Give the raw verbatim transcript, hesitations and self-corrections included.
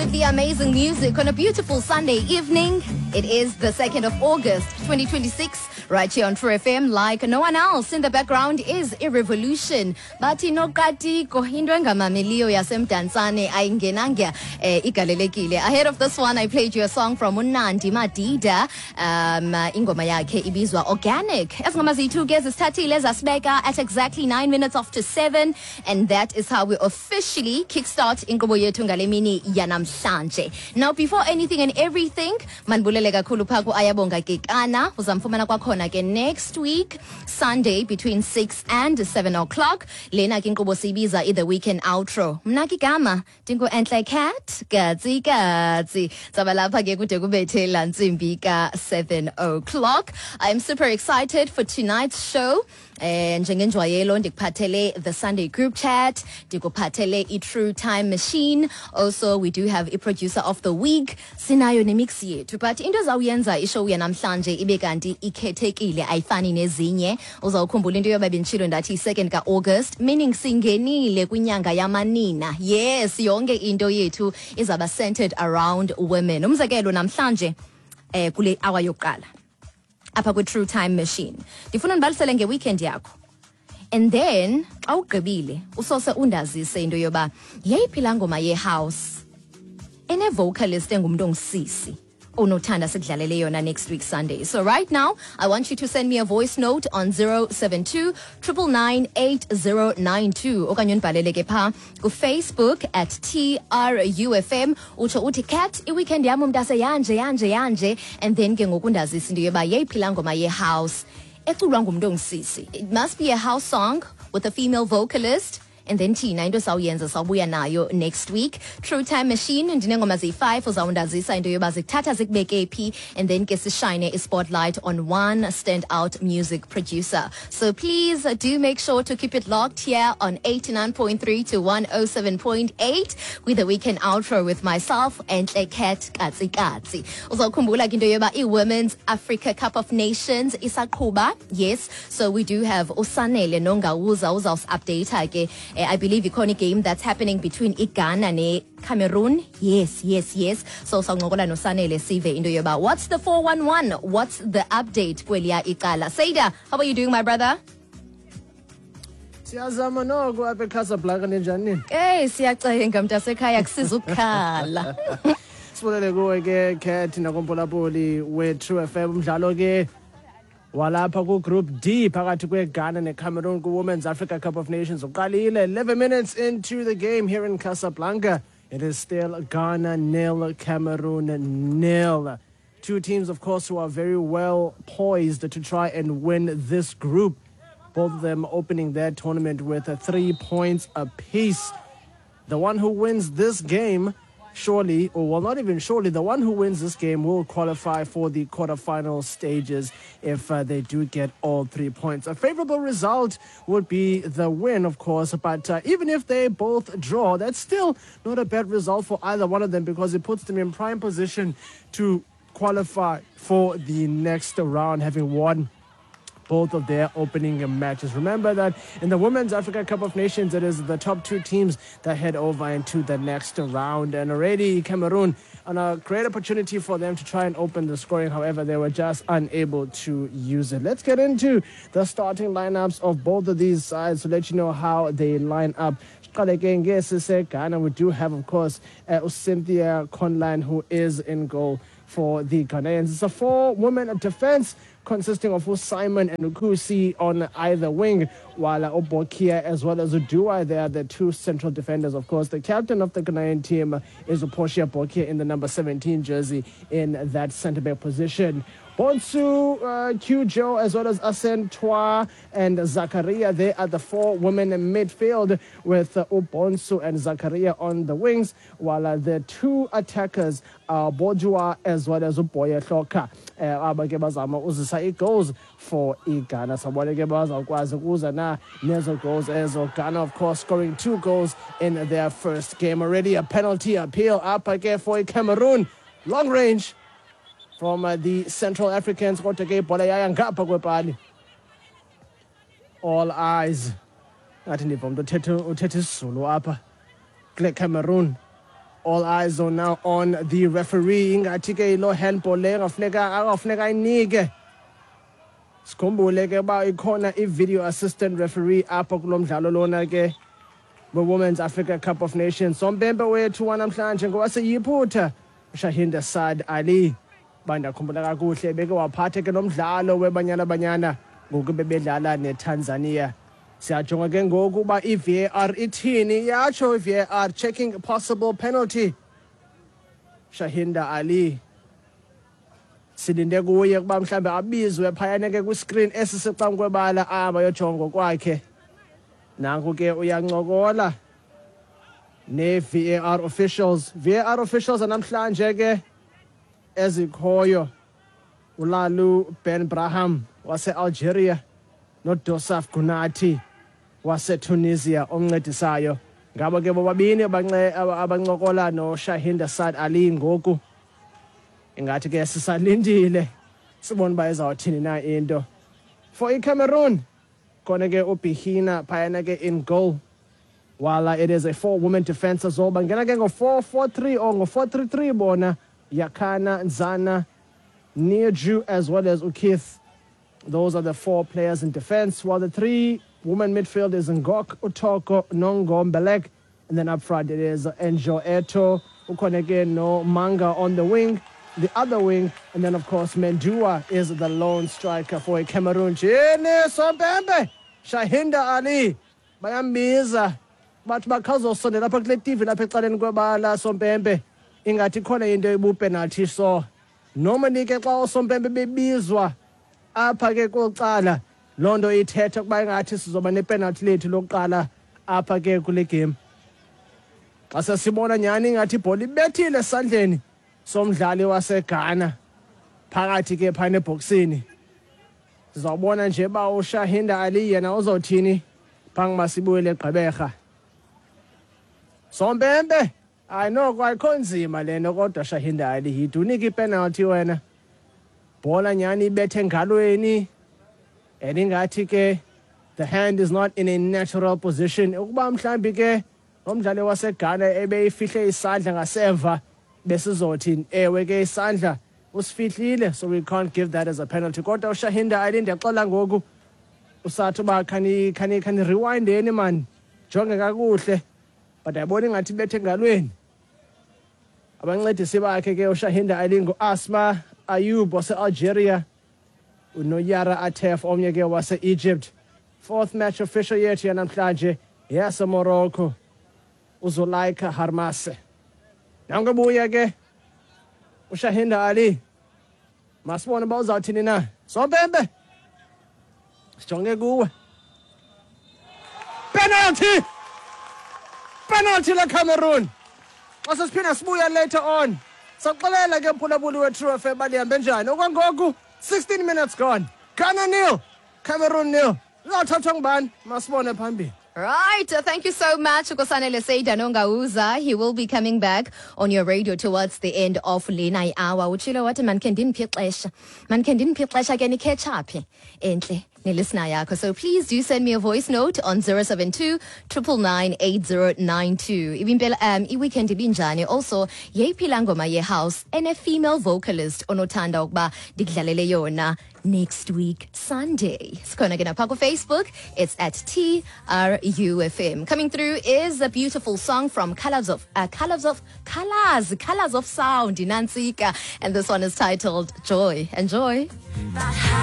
with the amazing music on a beautiful Sunday evening. It is the second of August, twenty twenty-six, right here on True F M. Like no one else in the background is a revolution. Bathi nokati into engamameliyo yasemdansane ayingenanga igalelekile. Ahead of this one, I played you a song from uNandi Madida. Um, ingoma yakhe ibizwa Organic. Ezingoma zethu ke zisithathile zasibeka at exactly nine minutes after seven, and that is how we officially kickstart inkqubo yethu ngale mini yanamhlanje. Now, before anything and everything, manibulele kakhulu pha ku Ayabonga Kekana. Uzamfumana kwakhona ke next week Sunday between six and seven o'clock. Lena ke inkqubo siyibiza i-The Weekend Outro. Mna ke igama Dinko Enhle Cat Katsi Katsi. Zaba lapha ke kude kubethe la ntsimbi ka seven o'clock. I'm super excited for tonight's show. And njengenjwayelo ndikuphathele the Sunday group chat, ndikuphathele i-True Time Machine. Also, we do have a producer of the week. Sinayo nemix yethu. But into zawuyenza ishow yanamhlanje ibe kanti ikhethekile ayifani nezinye. Uzawukhumbula into yoba bentshilo ndathi second ka August, meaning singenile kwinyanga yamanina. Yes, yonke into yethu izaba centered around women. Umzekelo namhlanje eh kule hour yokuqala apha kwi-True Time Machine ndifuna ndibalisele nge-weekend yakho, and then xa ugqibile usose undazise into yoba yeyiphi laa ngoma ye-house ene-vocalist engumntu ongusisi onothanda sikudlalele yona next week Sunday. So right now, I want you to send me a voice note on zero seven two, nine nine nine, eight zero nine two. Okanye unibhalele ke pha ku Facebook at T R U F M. Utsho uthi Cat, i-weekend yami umntase yanje yanje yanje, and then ke ngoku ndazisa into yoba yeyiphi laa ngoma ye-house eculwa ngumntu ongusisi. It must be a house song with a female vocalist. And then thina into sawuyenza sawubuya nayo next week. True Time Machine ndinengoma ziyi-five uzawundazisa into yoba zikuthatha zikubeke phi, and then ke sishine a spotlight on one standout music producer. So please do make sure to keep it locked here on eighty-nine point three to one oh seven point eight with the Weekend Outro with myself and Cat Katsi Katsi. Uzawukhumbula ke into yoba i-Women's Africa Cup of Nations isaqhuba. Yes, so we do have uSanele Nongawuza uzawus-update ke. Uh, I believe iconic game that's happening between Ghana and Cameroon. Yes, yes, yes. So sangokola no Sanele sive into yoba. What's the four one one? What's the update kwelia ikala? Saida, how are you doing, my brother? Siyazama noko apha eCasablanca ninjani? Hey, siyacenga mntasekhaya kusizukhala. Sibonele kuwe ke Cat nakompolapoli we-True F M umdlalo ke walapha ku Group D phakathi kweGhana neCameroon ku Women's Africa Cup of Nations. Uqalile eleven minutes into the game here in Casablanca. It is still Ghana nil, Cameroon nil. Two teams, of course, who are very well poised to try and win this group. Both of them opening their tournament with uh, three points apiece. The one who wins this game surely, or well, not even surely, the one who wins this game will qualify for the quarterfinal stages if uh, they do get all three points. A favorable result would be the win, of course, but uh, even if they both draw, that's still not a bad result for either one of them because it puts them in prime position to qualify for the next round, having won both of their opening matches. Remember that in the Women's Africa Cup of Nations, it is the top two teams that head over into the next round. And already Cameroon on a great opportunity for them to try and open the scoring. However, they were just unable to use it. Let's get into the starting lineups of both of these sides to let you know how they line up. Ghana, we do have, of course, uh, Cynthia Conline, who is in goal for the Ghanaians. It's a four-woman defense consisting of Simon and Ukusi on either wing, while Obokia as well as Udua, they are the two central defenders. Of course, the captain of the Ghanaian team is Portia Bokia in the number seventeen jersey in that centre-back position. Bonsu, uh, Q-Joe, as well as Asen Twa and Zakaria. They are the four women in midfield with uh, Bonsu and Zakaria on the wings, while uh, the two attackers are Bojua as well as Uboya Shoka. Abake bazama uzisa i-goals for Ghana. Sabone ke bazawukwazi ukuza na nezo goals ezo. Ghana, of course, scoring two goals in their first game already. A penalty appeal up again for Cameroon. Long range from uh, the Central Africans. All eyes. Ngathi ndivuma uthethe uthethe isiZulu apha kule Cameroon. All eyes are now on the referee. Ingathi ke lo handball le ngafuneka akafuneka ayinike. Sikhumbule ke ba ikhona i-video assistant referee apha kulo mdlalo lona ke we-Women's Africa Cup of Nations. Sompempe wethu wanamhlanje ngowaseyiphutha uShahinda Saad Ali. Banda khumbula kakuhle beke waphatha ke nomdlalo weBanyana Banyana ngoku bebedlala neTanzania. Siyajonga ke ngoku uba i-V A R ithini yatsho i-V A R checking a possible penalty. Shahinda Ali silinde kuye kuba mhlambe abizwe phayana ke kwi-screen esisecam kwebala ahamba yojonga kwakhe. Nanku ke uyancokola ne-V A R officials. V A R officials namhlanje ke ezikhoyo uLalu Ben Braham wase-Algeria noDosaf Gunati wase-Tunisia oncedisayo. Ngabo ke bobabini abancokola noShahinda Saad Ali ngoku. Ingathi ke sisalindile sibone uba izawuthini na into. For iCameroon, khona ke uBihina phayana ke in goal. While it is a four-woman defense as well. Bangena ke ngo-four four three or ngo-four three three bona. Yakana, Nzana, Neerju as well as Ukith. Those are the four players in defense, while the three women midfield is Ngok, Utoko, Nongo, Mbelek, and then up front it is Enjo Eto, Ukonege, no Manga on the wing, the other wing, and then of course Mendua is the lone striker for Cameroon. Chene Sompempe, Shahinda Ali, bayambiza, but bakazo sonde lapha kule T V lapha ecaleni kwebala Sompempe. Ingathi khona into ebu-penalty so normally ke xa uSompempe bebizwa apha ke kokuqala loo nto ithetha ukuba ingathi sizoba ne-penalty lethu lokuqala apha ke kule game. Xa sesibona nyhani ingathi ibhola ibethile esandleni somdlali waseGhana phakathi ke phana ebhoksini. Sizawubona nje uba uShahinda Ali yena uzawuthini phambi masibuyele eGqeberha. Sompempe I know kwakho nzima lena kodwa Shahinda Ali yidunika ipenalty wena. Bola nyani ibethe engalweni. Eningathi ke the hand is not in a natural position. Ukuba mhlambi ke umdlali waseGhana ebeyifihle isandla ngasemva besizothi ewe ke isandla usifihlile, so we can't give that as a penalty. Kodwa uShahinda Ali ndiyaxola ngoku usathi uba khani khani khani rewind eni man. Jonge kakuhle. But ayibona ngathi bethe engalweni. Abancedisi bakhe ke uShahinda Ali ngo-Asma Ayub wase-Algeria, uNoyara Atef omnye ke wase-Egypt. Fourth match official yethu yanamhlanje yaseMorocco, uZulaika Harmase. Nangobuya ke uShahinda Ali masibone uba uzawuthini na. Sompempe sijonge kuwe. Penalty! Penalty la Cameroon. Xa sesiphinda sibuya later on. Saxelela ke mphulaphuli we-True F M balihambe njani. Okwangoku sixteen minutes gone. Ghana nil, Cameroon nil. Uzawuthathwa ngubani? Masibone phambili. Right, uh, thank you so much, Kosanele Seida Nongauza. He will be coming back on your radio towards the end of Lena hour. Uchilo what man can din piqesha. Man can din piqesha can catch up. Entle. So please do send me a voice note on zero seven two nine nine eight zero nine two. Ibimpela um i-weekend ibinjani. Also, yeyiphila ngoma ye-house and a female vocalist onothanda ukuba ndikudlalele yona next week Sunday. Sikhona ke napha ku Facebook. It's at T R U F M. Coming through is a beautiful song from Colors of uh, Colors of Colors Colors of Sound in Nansika, and this one is titled Joy. Enjoy.